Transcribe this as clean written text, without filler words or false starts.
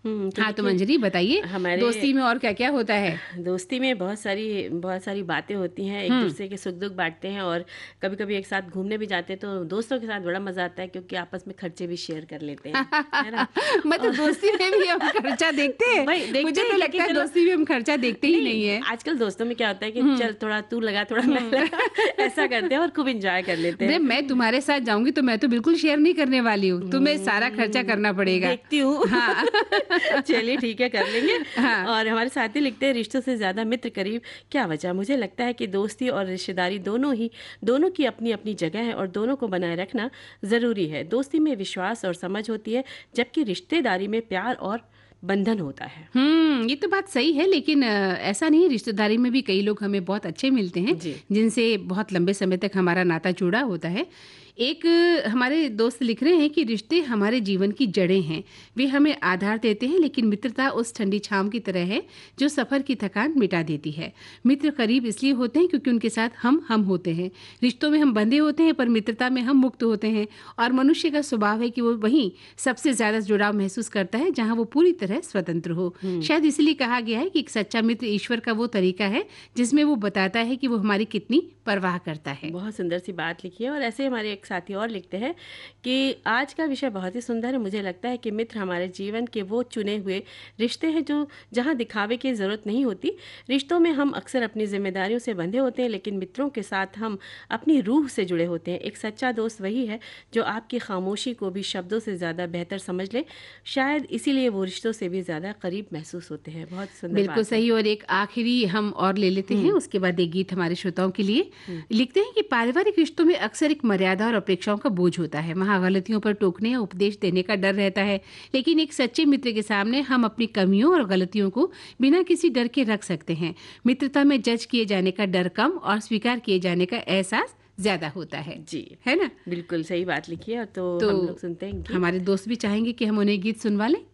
हाँ, तो मंजरी बताइए, हमारे दोस्ती में और क्या-क्या होता है? दोस्ती में बहुत सारी बातें होती हैं, एक हुँ। दूसरे के सुख दुख बांटते हैं, और कभी कभी एक साथ घूमने भी जाते हैं, तो दोस्तों के साथ बड़ा मजा आता है क्योंकि आपस में खर्चे भी शेयर कर लेते हैं, है ना। मतलब और दोस्ती में भी हम खर्चा देखते हैं? भाई देखते मुझे हैं, तो लगता लेकिन है चलो, दोस्ती में हम खर्चा देखते ही नहीं नहीं, है। आजकल दोस्तों में क्या होता है कि हुँ, चल थोड़ा तू लगा थोड़ा मैं हुँ। लगा ऐसा करते हैं और खूब एंजॉय कर लेते अरे! मैं हैं। तुम्हारे साथ जाऊँगी तो मैं तो बिल्कुल शेयर नहीं करने वाली हूँ, तुम्हें सारा खर्चा करना पड़ेगा। देखती हूँ। हाँ। चलिए ठीक है, कर लेंगे। हाँ। और हमारे साथी लिखते हैं, रिश्तों से ज़्यादा मित्र करीब, क्या वजह? मुझे लगता है कि दोस्ती और रिश्तेदारी दोनों की अपनी-अपनी जगह है और दोनों को बनाए रखना ज़रूरी है। दोस्ती में विश्वास और समझ होती है, जबकि रिश्तेदारी में प्यार और बंधन होता है। ये तो बात सही है, लेकिन ऐसा नहीं है, रिश्तेदारी में भी कई लोग हमें बहुत अच्छे मिलते हैं, जी। जिनसे बहुत लंबे समय तक हमारा नाता जुड़ा होता है। एक हमारे दोस्त लिख रहे हैं कि रिश्ते हमारे जीवन की जड़ें हैं, वे हमें आधार देते हैं, लेकिन मित्रता उस ठंडी छाँव की तरह है जो सफ़र की थकान मिटा देती है। मित्र करीब इसलिए होते हैं क्योंकि उनके साथ हम होते हैं। रिश्तों में हम बंधे होते हैं, पर मित्रता में हम मुक्त होते हैं, और मनुष्य का स्वभाव है कि वो वहीं सबसे ज़्यादा जुड़ाव महसूस करता है जहाँ वो पूरी तरह स्वतंत्र हो। हुँ। शायद इसलिए कहा गया है कि एक सच्चा मित्र ईश्वर का वो तरीका है जिसमें वो बताता है कि वो हमारी कितनी परवाह करता है। बहुत सुंदर सी बात लिखी है। और ऐसे हमारे एक साथी और लिखते हैं कि आज का विषय बहुत ही सुंदर है। मुझे लगता है कि मित्र हमारे जीवन के वो चुने हुए रिश्ते हैं जो जहाँ दिखावे की ज़रूरत नहीं होती। रिश्तों में हम अक्सर अपनी जिम्मेदारियों से बंधे होते हैं, लेकिन मित्रों के साथ हम अपनी रूह से जुड़े होते हैं। एक सच्चा दोस्त वही है जो आपकी खामोशी को भी शब्दों से ज़्यादा बेहतर समझ ले। शायद इसीलिए वो रिश्तों से भी ज़्यादा करीब महसूस होते हैं। बहुत सुंदर बिल्कुल बात है। सही। और एक आखिरी हम और ले लेते हैं, हुँ, उसके बाद एक गीत हमारे श्रोताओं के लिए। हुँ। लिखते हैं कि पारिवारिक रिश्तों में अक्सर एक मर्यादा और अपेक्षाओं का बोझ होता है। वहाँ गलतियों पर टोकने या उपदेश देने का डर रहता है, लेकिन एक सच्चे मित्र के सामने हम अपनी कमियों और गलतियों को बिना किसी डर के रख सकते हैं। मित्रता में जज किए जाने का डर कम और स्वीकार किए जाने का एहसास ज़्यादा होता जी, है ना? बिल्कुल सही बात लिखी है। तो तो हम लोग सुनते हैं गीत। हमारे दोस्त भी चाहेंगे कि हम उन्हें गीत सुनवा लें।